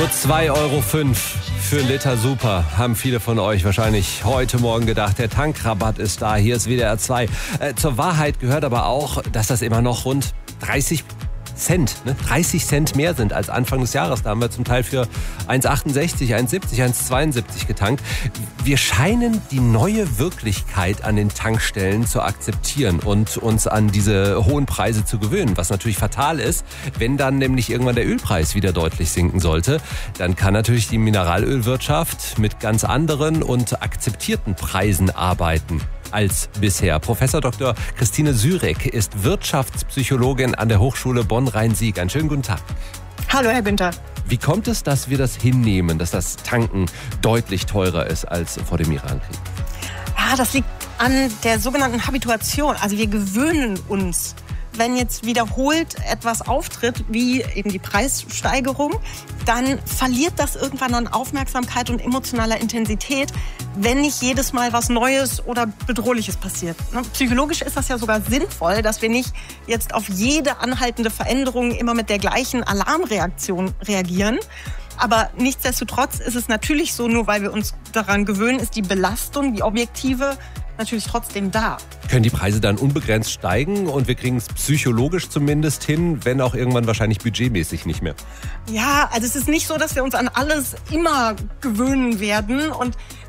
Nur 2,05 € für einen Liter Super, haben viele von euch wahrscheinlich heute Morgen gedacht. Der Tankrabatt ist da, hier ist WDR 2. Zur Wahrheit gehört aber auch, dass das immer noch rund 30 Cent mehr sind als Anfang des Jahres. Da haben wir zum Teil für 1,68, 1,70, 1,72 getankt. Wir scheinen die neue Wirklichkeit an den Tankstellen zu akzeptieren und uns an diese hohen Preise zu gewöhnen, was natürlich fatal ist, wenn dann nämlich irgendwann der Ölpreis wieder deutlich sinken sollte. Dann kann natürlich die Mineralölwirtschaft mit ganz anderen und akzeptierten Preisen arbeiten als bisher. Professor Dr. Christine Sürek ist Wirtschaftspsychologin an der Hochschule Bonn-Rhein-Sieg. Einen schönen guten Tag. Hallo, Herr Günther. Wie kommt es, dass wir das hinnehmen, dass das Tanken deutlich teurer ist als vor dem Irankrieg? Ja, das liegt an der sogenannten Habituation. Also wir gewöhnen uns. Wenn jetzt wiederholt etwas auftritt, wie eben die Preissteigerung, dann verliert das irgendwann an Aufmerksamkeit und emotionaler Intensität, wenn nicht jedes Mal was Neues oder Bedrohliches passiert. Psychologisch ist das ja sogar sinnvoll, dass wir nicht jetzt auf jede anhaltende Veränderung immer mit der gleichen Alarmreaktion reagieren. Aber nichtsdestotrotz ist es natürlich so, nur weil wir uns daran gewöhnen, ist die Belastung, die objektive, natürlich trotzdem da. Können die Preise dann unbegrenzt steigen und wir kriegen es psychologisch zumindest hin, wenn auch irgendwann wahrscheinlich budgetmäßig nicht mehr? Ja, also es ist nicht so, dass wir uns an alles immer gewöhnen werden und